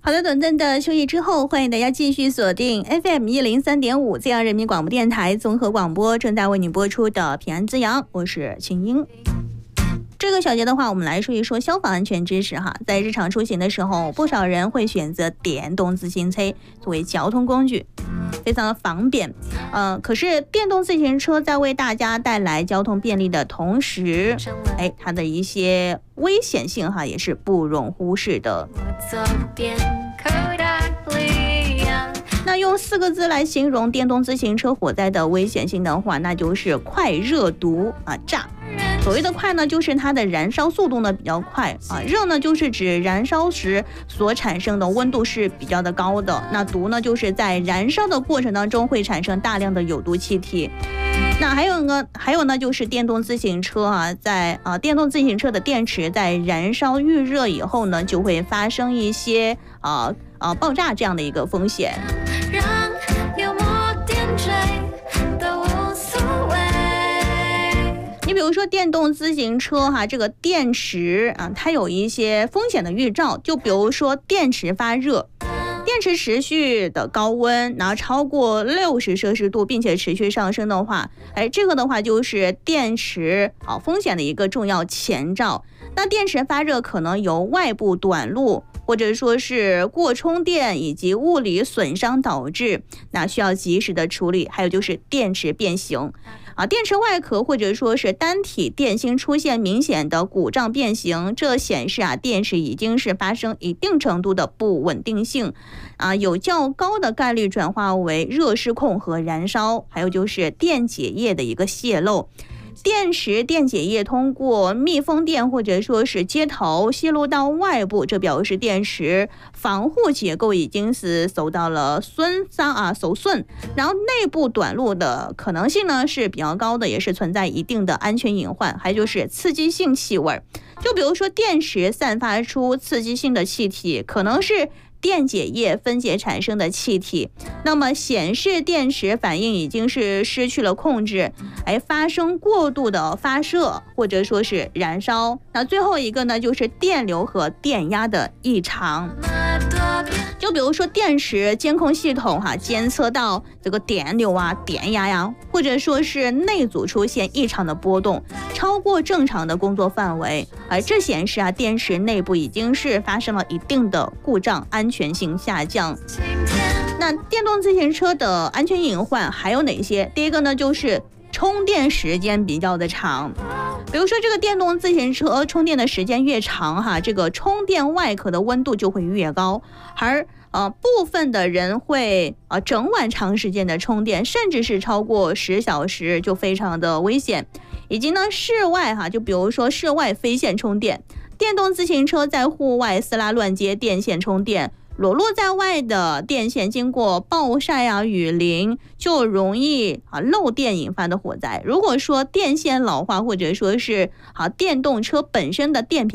好的，短暂的休息之后，欢迎大家继续锁定 FM103.5 自阳人民广播电台综合广播，正在为你播出的平安滋阳，我是秦英。这个小节的话，我们来说一说消防安全知识哈。在日常出行的时候，不少人会选择电动自行车作为交通工具，非常的方便。可是电动自行车在为大家带来交通便利的同时，它的一些危险性哈也是不容忽视的。那用4个字来形容电动自行车火灾的危险性的话，那就是快、热、毒炸。所谓的快呢，就是它的燃烧速度呢比较快热呢就是指燃烧时所产生的温度是比较的高的，那毒呢就是在燃烧的过程当中会产生大量的有毒气体。那还有呢就是电动自行车在电动自行车的电池在燃烧预热以后呢，就会发生一些爆炸这样的一个风险。你比如说电动自行车这个电池它有一些风险的预兆，就比如说电池发热，电池持续的高温，然后超过60摄氏度，并且持续上升的话，这个的话就是电池风险的一个重要前兆。那电池发热可能由外部短路，或者说是过充电以及物理损伤导致，那需要及时的处理。还有就是电池变形电池外壳或者说是单体电芯出现明显的鼓胀变形，这显示电池已经是发生一定程度的不稳定性有较高的概率转化为热失控和燃烧。还有就是电解液的一个泄漏，电池电解液通过密封垫或者说是接头泄露到外部，这表示电池防护结构已经是受到了损损，然后内部短路的可能性呢是比较高的，也是存在一定的安全隐患。还有就是刺激性气味，就比如说电池散发出刺激性的气体，可能是电解液分解产生的气体，那么显示电池反应已经是失去了控制，发生过度的发射或者说是燃烧。那最后一个呢，就是电流和电压的异常。就比如说电池监控系统监测到这个电流电压呀，或者说是内阻出现异常的波动，超过正常的工作范围，这显示电池内部已经是发生了一定的故障，安全性下降。那电动自行车的安全隐患还有哪些？第一个呢，就是充电时间比较的长。比如说这个电动自行车充电的时间越长这个充电外壳的温度就会越高，而部分的人会整晚长时间的充电，甚至是超过10小时，就非常的危险。以及呢室外就比如说室外非线充电，电动自行车在户外撕拉乱接电线充电，裸露在外的电线经过暴晒雨淋就容易漏电引发的火灾。如果说电线老化或者说是电动车本身的电瓶